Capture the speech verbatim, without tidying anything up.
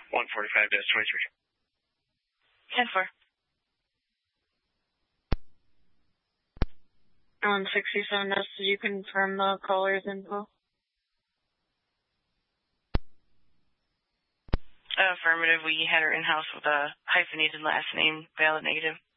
one forty-five dash twenty-three. ten four. one sixty-seven S, did you confirm the caller's info? Affirmative. We had her in-house with a hyphenated last name, valid negative.